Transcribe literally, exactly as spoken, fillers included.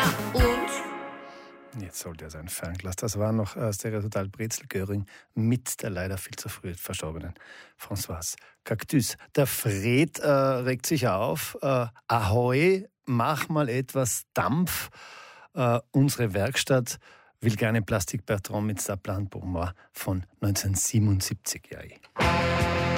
und? Jetzt sollte er sein Fernglas. Das war noch äh, Stereo Total Brezel-Göring mit der leider viel zu früh verstorbenen Françoise Cactus. Der Fred äh, regt sich auf. Äh, Ahoi, mach mal etwas Dampf. Äh, unsere Werkstatt will gerne Plastikbertrand mit Saplan Bourmois von neunzehnhundertsiebenundsiebzig. Ja.